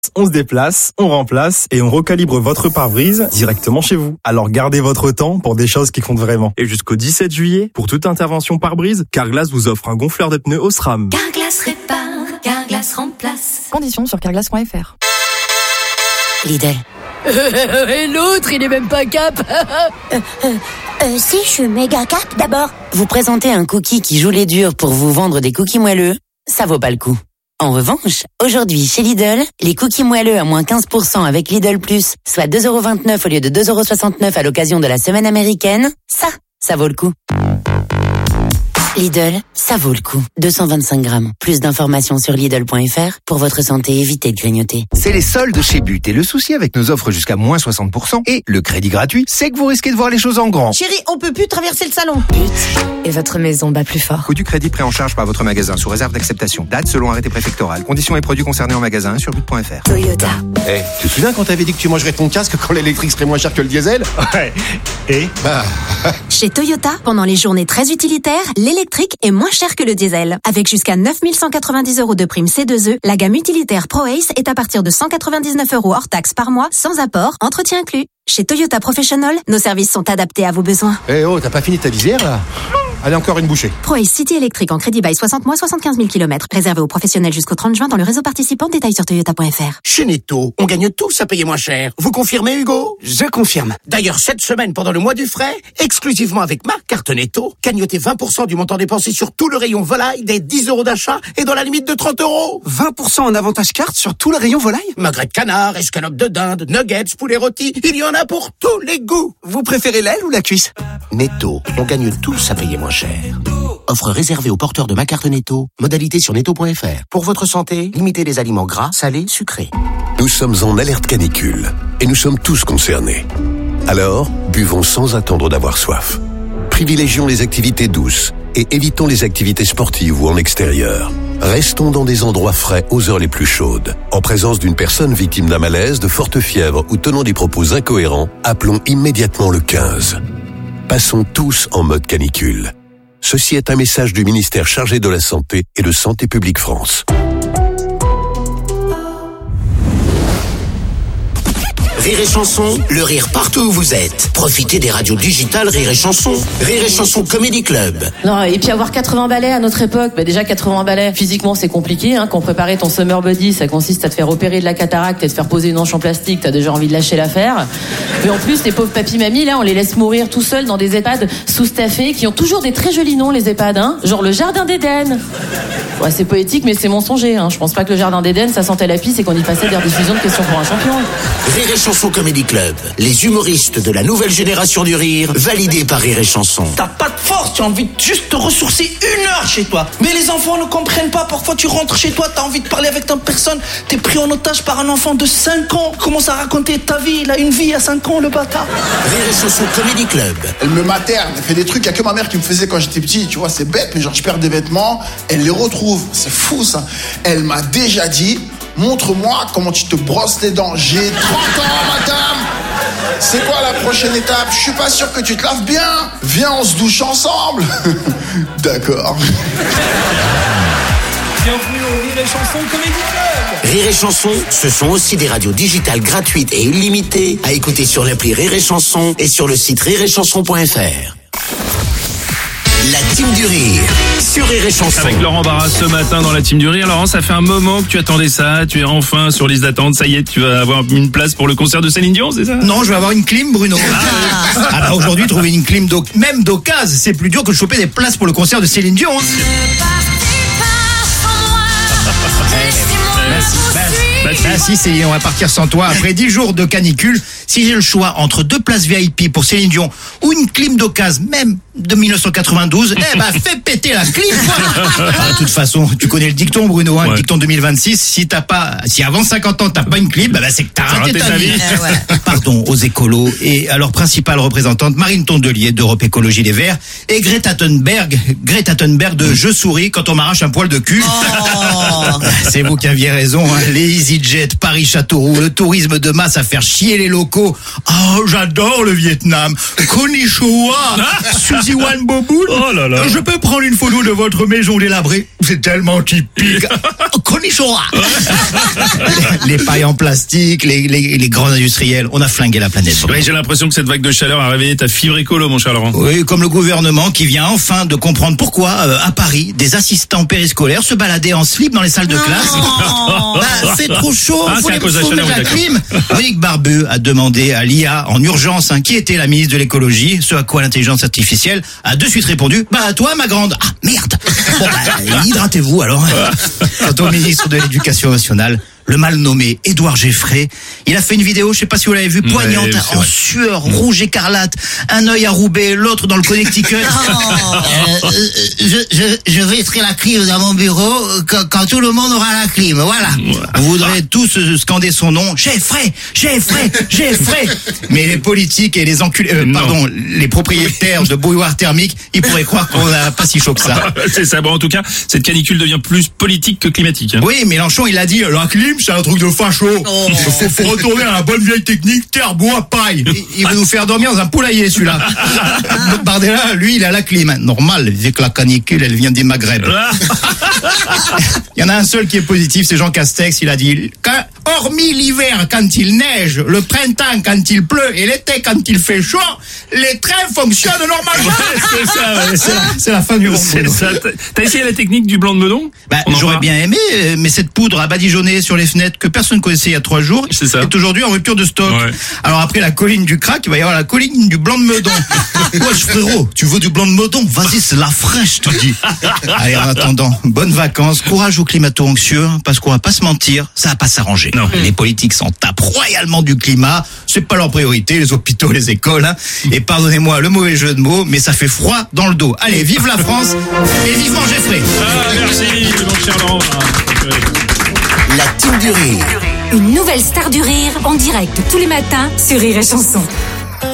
On se déplace, on remplace et on recalibre votre pare-brise directement chez vous. Alors gardez votre temps pour des choses qui comptent vraiment. Et jusqu'au 17 juillet, pour toute intervention pare-brise, Carglass vous offre un gonfleur de pneus Osram. Carglass répare, Carglass remplace. Conditions sur carglass.fr. Lidl. Et l'autre, il est même pas cap. Si, je suis méga cap d'abord. Vous présentez un cookie qui joue les durs pour vous vendre des cookies moelleux, ça vaut pas le coup. En revanche, aujourd'hui chez Lidl, les cookies moelleux à moins 15% avec Lidl Plus, soit 2,29€ au lieu de 2,69€ à l'occasion de la semaine américaine, ça vaut le coup. Lidl, ça vaut le coup. 225 grammes. Plus d'informations sur Lidl.fr. Pour votre santé, évitez de grignoter. C'est les soldes chez But. Et le souci avec nos offres jusqu'à moins 60% et le crédit gratuit, c'est que vous risquez de voir les choses en grand. Chérie, on peut plus traverser le salon. But. Et votre maison bat plus fort. Coût du crédit pris en charge par votre magasin sous réserve d'acceptation. Date selon arrêté préfectoral. Conditions et produits concernés en magasin sur but.fr. Toyota. Tu te souviens quand t'avais dit que tu mangerais ton casque quand l'électrique serait moins cher que le diesel? Ouais. Et Chez Toyota, pendant les journées très utilitaires, l'électrique est moins cher que le diesel. Avec jusqu'à 9 190€ de prime C2E, la gamme utilitaire ProAce est à partir de 199€ hors taxe par mois, sans apport, entretien inclus. Chez Toyota Professional, nos services sont adaptés à vos besoins. T'as pas fini ta visière là? Allez, encore une bouchée. ProAce City électrique en crédit bail 60 mois, 75 000 km. Réservé aux professionnels jusqu'au 30 juin dans le réseau participant. Détails sur toyota.fr. Chez Netto, on gagne tous à payer moins cher. Vous confirmez, Hugo? Je confirme. D'ailleurs, cette semaine, pendant le mois du frais, exclusivement avec ma carte Netto, gagnotez 20% du montant dépensé sur tout le rayon volaille des 10€ d'achat et dans la limite de 30€. 20% en avantage carte sur tout le rayon volaille? Magret de canard, escalope de dinde, nuggets, poulet rôti, il y en a pour tous les goûts. Vous préférez l'aile ou la cuisse? Netto, on gagne tous à payer moins cher. Offre réservée aux porteurs de ma carte Netto. Modalité sur netto.fr. Pour votre santé, limitez les aliments gras, salés, sucrés. Nous sommes en alerte canicule et nous sommes tous concernés. Alors, buvons sans attendre d'avoir soif. Privilégions les activités douces et évitons les activités sportives ou en extérieur. Restons dans des endroits frais aux heures les plus chaudes. En présence d'une personne victime d'un malaise, de forte fièvre ou tenant des propos incohérents, appelons immédiatement le 15. Passons tous en mode canicule. Ceci est un message du ministère chargé de la Santé et de Santé publique France. Rire et Chanson, le rire partout où vous êtes. Profitez des radios digitales Rire et Chanson. Rire et Chanson Comedy Club. Non, et puis avoir 80 balais à notre époque, déjà 80 balais, physiquement c'est compliqué, quand préparer ton summer body, ça consiste à te faire opérer de la cataracte et te faire poser une hanche en plastique, t'as déjà envie de lâcher l'affaire. Mais en plus, les pauvres papy-mamies, là, on les laisse mourir tout seuls dans des EHPAD sous-staffés, qui ont toujours des très jolis noms, les EHPAD, genre le Jardin d'Éden. Ouais, c'est poétique, mais c'est mensonger, Je pense pas que le Jardin d'Éden, ça sentait la pisse et qu'on y passait des rediffusions de questions pour un champion. Rire et Chanson Comedy Club. Les humoristes de la nouvelle génération du rire, validés par Rire et Chanson. T'as pas de force, tu as envie de juste te ressourcer 1 heure chez toi. Mais les enfants ne comprennent pas. Parfois tu rentres chez toi, t'as envie de parler avec ta personne, t'es pris en otage par un enfant de 5 ans. Commence à raconter ta vie, il a une vie à 5 ans, le bâtard. Rire et Chanson Comedy Club. Elle me materne, elle fait des trucs, il y a que ma mère qui me faisait quand j'étais petit, tu vois, c'est bête, mais genre je perds des vêtements, elle les retrouve, c'est fou ça. Elle m'a déjà dit, montre-moi comment tu te brosses les dents. J'ai 30 ans, madame. C'est quoi la prochaine étape? Je suis pas sûr que tu te laves bien. Viens, on se douche ensemble. D'accord. bienvenue au Rire et Chanson Comedy Club. Rire et Chanson, ce sont aussi des radios digitales gratuites et illimitées à écouter sur l'appli Rire et Chanson et sur le site rireetchanson.fr. La team du rire sur Rire et Chanson. Avec Laurent Barra ce matin dans la team du rire. Laurent, ça fait un moment que tu attendais ça. Tu es enfin sur liste d'attente. Ça y est, tu vas avoir une place pour le concert de Céline Dion, c'est ça? Non, je vais avoir une clim, Bruno. Aujourd'hui, trouver une clim même d'occasion, c'est plus dur que de choper des places pour le concert de Céline Dion. Si Céline, on va partir sans toi. Après 10 jours de canicule, si j'ai le choix entre 2 places VIP pour Céline Dion ou une clim d'occasion, même de 1992, fais péter la clim, quoi. De toute façon, tu connais le dicton, Bruno, le dicton 2026. Si avant 50 ans, t'as pas une clim, c'est que t'as raté ta vie. Pardon. pardon aux écolos et à leur principale représentante Marine Tondelier d'Europe Écologie Les Verts et Greta Thunberg de Je souris quand on m'arrache un poil de cul. C'est vous qui aviez raison, hein. Les EasyJet, Paris-Châteauroux, le tourisme de masse à faire chier les locaux. Oh, j'adore le Vietnam. Konnichiwa, Suzy Wan Boboon. Oh là là. Je peux prendre une photo de votre maison délabrée? C'est tellement typique. Konnichiwa. Les pailles en plastique, les grands industriels, on a flingué la planète. Ouais, j'ai l'impression que cette vague de chaleur a réveillé ta fibre écolo, mon cher Laurent. Oui, comme le gouvernement qui vient enfin de comprendre pourquoi, à Paris, des assistants périscolaires se baladaient en slip dans les salles de classe. C'est trop chaud, faut les mettre la clim. Monique Barbu a demandé à l'IA en urgence qui était la ministre de l'écologie, ce à quoi l'intelligence artificielle a de suite répondu, toi ma grande. Ah merde. Bon hydratez-vous alors. Quant au ministre de l'Éducation nationale, le mal nommé Édouard Geffray, il a fait une vidéo, je sais pas si vous l'avez vu, poignante, en sueur, rouge écarlate, un œil à Roubaix, l'autre dans le Connecticut. Je mettrai la clim dans mon bureau quand tout le monde aura la clim, voilà. Vous voudrez tous scander son nom, Geffray. Mais les politiques et les enculés, les propriétaires de bouilloires thermiques, ils pourraient croire qu'on n'a pas si chaud que ça. C'est ça. Bon, en tout cas, cette canicule devient plus politique que climatique. Hein. Oui, Mélenchon, il a dit, la clim, c'est un truc de facho. Faut retourner à la bonne vieille technique, terre, bois, paille. Il veut nous faire dormir dans un poulailler, celui-là. Bardella, lui, il a la clim. Normal, vu que la canicule, elle vient des Maghreb. Il y en a un seul qui est positif, c'est Jean Castex. Il a dit, hormis l'hiver quand il neige, le printemps quand il pleut et l'été quand il fait chaud, les trains fonctionnent normalement. C'est la fin du monde. T'as essayé la technique du blanc de meudon? J'aurais bien aimé, mais cette poudre à badigeonner sur les fenêtres que personne connaissait il y a 3 jours est aujourd'hui en rupture de stock. Ouais. Alors après la colline du crack, il va y avoir la colline du blanc de meudon. Wesh frérot, tu veux du blanc de meudon? Vas-y, c'est la fraîche, je te dis. Allez, en attendant, bonnes vacances, courage aux climato-anxieux, parce qu'on va pas se mentir, ça va pas s'arranger. Les politiques s'en tapent royalement du climat, c'est pas leur priorité, les hôpitaux, les écoles, hein. Et pardonnez-moi le mauvais jeu de mots, mais ça fait froid dans le dos. Allez, vive la France et vivement Geffray. Merci, mon cher Laurent. La team du rire. Une nouvelle star du rire en direct tous les matins sur Rire et Chanson.